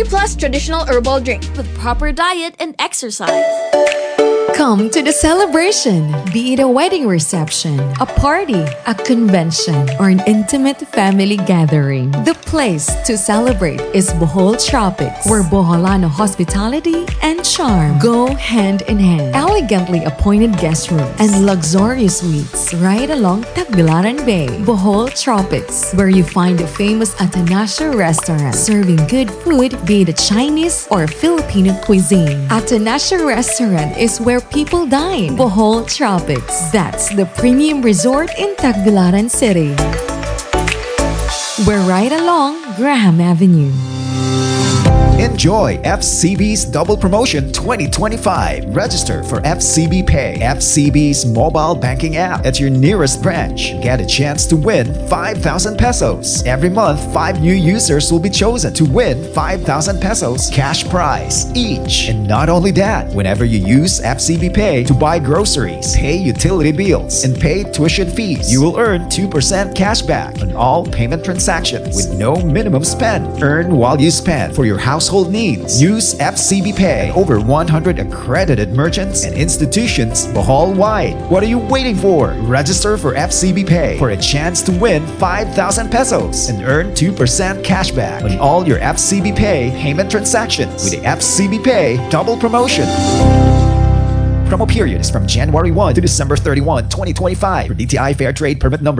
plus traditional herbal drink with proper diet and exercise. Come to the celebration, be it a wedding reception, a party, a convention, or an intimate family gathering. The place to celebrate is Bohol Tropics, where Boholano hospitality and charm go hand in hand. Elegantly appointed guest rooms and luxurious suites right along Tagbilaran Bay. Bohol Tropics, where you find the famous Atanasio restaurant, serving good food, be it a Chinese or Filipino cuisine. Atanasio restaurant is where people dine. Bohol Tropics. That's the premium resort in Tagbilaran City. We're right along Graham Avenue. Enjoy FCB's Double Promotion 2025. Register for FCB Pay, FCB's mobile banking app at your nearest branch. Get a chance to win 5,000 pesos. Every month, 5 new users will be chosen to win 5,000 pesos cash prize each. And not only that, whenever you use FCB Pay to buy groceries, pay utility bills, and pay tuition fees, you will earn 2% cash back on all payment transactions with no minimum spend. Earn while you spend for your household needs. Use FCB Pay. Over 100 accredited merchants and institutions Bohol-wide. What are you waiting for? Register for FCB Pay for a chance to win 5,000 pesos and earn 2% cashback on all your FCB Pay payment transactions with the FCB Pay Double Promotion. Promo period is from January 1 to December 31, 2025 for DTI Fair Trade Permit Number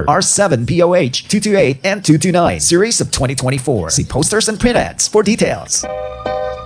R7POH 228 and 229, Series of 2024. See posters and print ads for details.